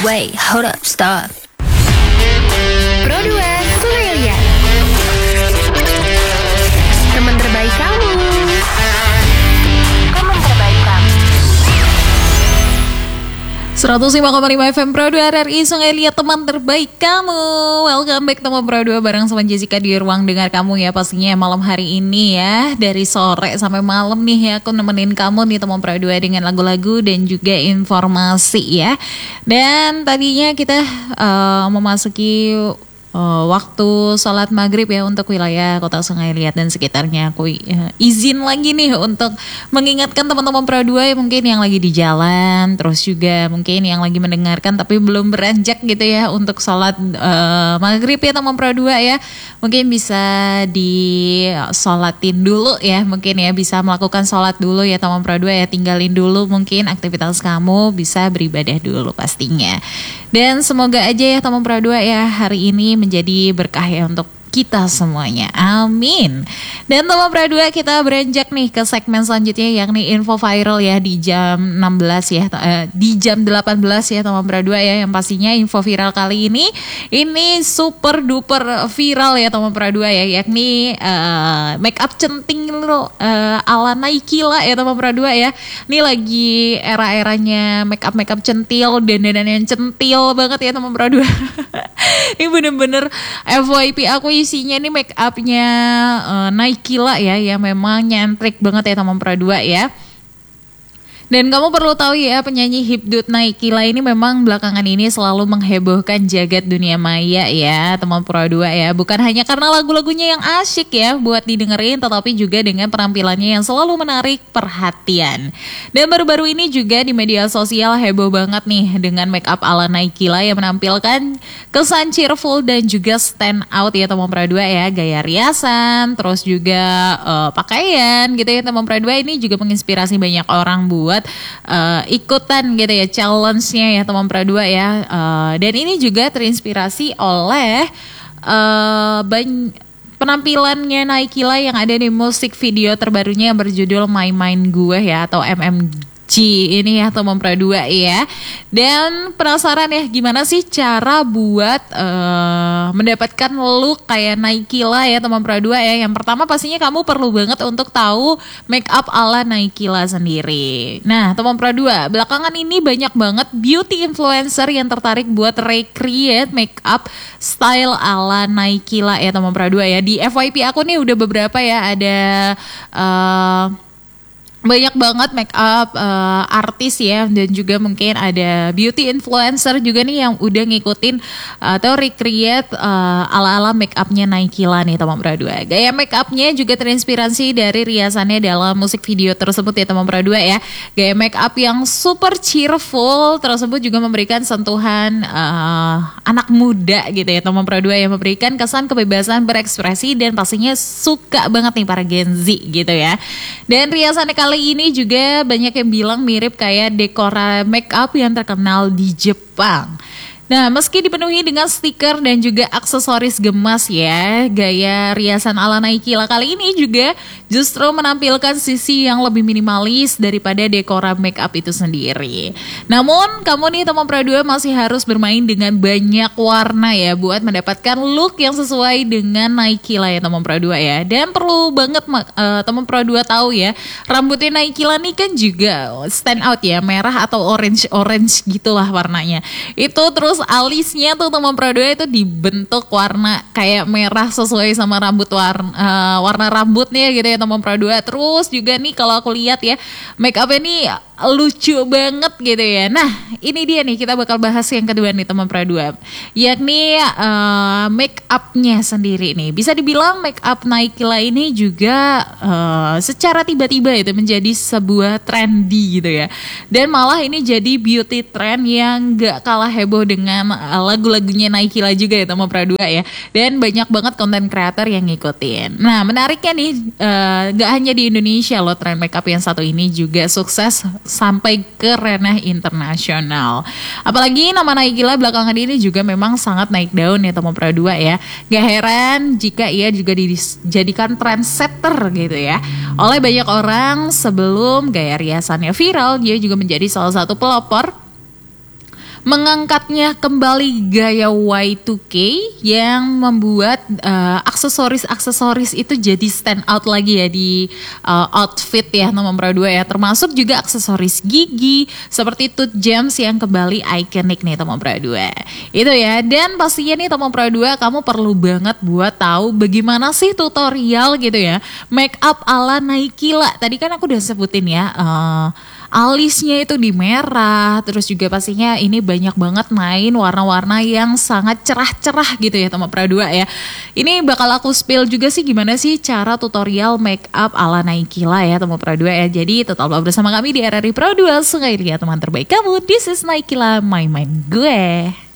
Wait, hold up, stop. Pro 2 Sungai Liat, teman terbaik kamu. Teman terbaik kamu. 105,5 FM Pro 2 RRI Sungai Liat, teman terbaik kamu. Welcome back teman Pro 2 bareng sama Jessica di ruang dengar kamu ya. Pastinya malam hari ini ya, dari sore sampai malam nih ya, aku nemenin kamu nih teman Pro 2 dengan lagu-lagu dan juga informasi ya. Dan tadinya kita memasuki waktu sholat maghrib ya untuk wilayah Kota Sungai Liat dan sekitarnya. Aku izin lagi nih untuk mengingatkan teman-teman Pro 2 yang mungkin yang lagi di jalan, terus juga mungkin yang lagi mendengarkan tapi belum beranjak gitu ya untuk sholat maghrib ya teman Pro 2 ya. Mungkin bisa disolatin dulu ya, mungkin ya bisa melakukan sholat dulu ya teman Pro 2 ya. Tinggalin dulu mungkin aktivitas kamu, bisa beribadah dulu pastinya. Dan semoga aja ya teman Pro 2 ya hari ini menjadi berkah ya untuk kita semuanya. Amin. Dan teman Pro 2 kita beranjak nih ke segmen selanjutnya yakni info viral ya di jam 16 ya. Di jam 18 ya teman Pro 2 ya. Yang pastinya info viral kali ini super duper viral ya teman Pro 2 ya. Yakni make up centing ala Naikila ya teman Pro 2 ya. Ini lagi era-eranya make up centil, dandanan yang centil banget ya teman Pro 2. Ini bener-bener FYP aku isinya nih make upnya Naikila ya, yang memang nyentrik banget ya teman Pro 2 ya. Dan kamu perlu tahu ya, penyanyi hipdut Naikila ini memang belakangan ini selalu menghebohkan jagat dunia maya ya teman Pro 2 ya. Bukan hanya karena lagu-lagunya yang asyik ya buat didengerin, tetapi juga dengan penampilannya yang selalu menarik perhatian. Dan baru-baru ini juga di media sosial heboh banget nih dengan make up ala Naikila yang menampilkan kesan cheerful dan juga stand out ya teman Pro 2 ya. Gaya riasan, terus juga pakaian gitu ya teman Pro 2. Ini juga menginspirasi banyak orang buat ikutan gitu ya challenge-nya ya teman Pro 2 ya. Dan ini juga terinspirasi oleh penampilannya Naikila yang ada di musik video terbarunya yang berjudul My Mind Gue ya, atau MMG ini ya teman Pro 2 ya. Dan penasaran ya gimana sih cara buat mendapatkan look kayak Naikila ya teman Pro 2 ya. Yang pertama pastinya kamu perlu banget untuk tahu make up ala Naikila sendiri. Nah teman Pro 2, belakangan ini banyak banget beauty influencer yang tertarik buat recreate make up style ala Naikila ya teman Pro 2 ya. Di FYP aku nih udah beberapa ya, ada banyak banget make up artis ya, dan juga mungkin ada beauty influencer juga nih yang udah ngikutin atau recreate ala-ala make upnya Naikila nih teman Pro 2. Gaya make upnya juga terinspirasi dari riasannya dalam musik video tersebut ya teman Pro 2 ya. Gaya make up yang super cheerful tersebut juga memberikan sentuhan anak muda gitu ya teman Pro 2, yang memberikan kesan kebebasan berekspresi dan pastinya suka banget nih para Gen Z gitu ya. Dan riasannya kali ini juga banyak yang bilang mirip kayak dekor make up yang terkenal di Jepang. Nah, meski dipenuhi dengan stiker dan juga aksesoris gemas ya, gaya riasan ala Naikila kali ini juga justru menampilkan sisi yang lebih minimalis daripada dekora make up itu sendiri. Namun, kamu nih teman Pro 2 masih harus bermain dengan banyak warna ya buat mendapatkan look yang sesuai dengan Naikila ya teman Pro 2 ya. Dan perlu banget teman Pro 2 tahu ya, rambutnya Naikila nih kan juga stand out ya, merah atau orange gitulah warnanya. Itu terus alisnya tuh teman Pro 2 itu dibentuk warna kayak merah sesuai sama warna rambutnya gitu ya teman Pro 2. Terus juga nih kalau aku lihat ya, make up ini lucu banget gitu ya. Nah ini dia nih, kita bakal bahas yang kedua nih teman Pro 2, yakni make upnya sendiri nih. Bisa dibilang make up Naikila ini juga secara tiba-tiba itu menjadi sebuah trendy gitu ya. Dan malah ini jadi beauty trend yang gak kalah heboh dengan lagu-lagunya Naikila juga ya teman Pro 2 ya. Dan banyak banget konten kreator yang ngikutin. Nah menariknya nih, gak hanya di Indonesia loh, tren make up yang satu ini juga sukses sampai ke ranah internasional. Apalagi nama Naikila belakangan ini juga memang sangat naik daun ya teman Pro 2 ya. Gak heran jika ia juga dijadikan trendsetter gitu ya oleh banyak orang. Sebelum gaya riasannya viral, dia juga menjadi salah satu pelopor mengangkatnya kembali gaya Y2K yang membuat aksesoris-aksesoris itu jadi stand out lagi ya di outfit ya nomor 2 ya, termasuk juga aksesoris gigi seperti tooth gems yang kembali ikonik nih nomor 2 itu ya. Dan pastinya nih nomor 2 kamu perlu banget buat tahu bagaimana sih tutorial gitu ya make up ala Naikila. Tadi kan aku udah sebutin ya, alisnya itu di merah, terus juga pastinya ini banyak banget main warna-warna yang sangat cerah-cerah gitu ya teman Pradua ya. Ini bakal aku spill juga sih gimana sih cara tutorial make up ala Naikila ya teman Pradua ya. Jadi tetaplah bersama kami di RRI Pro 2 Sungai Lia, teman terbaik kamu. This is Naikila, main-main gue.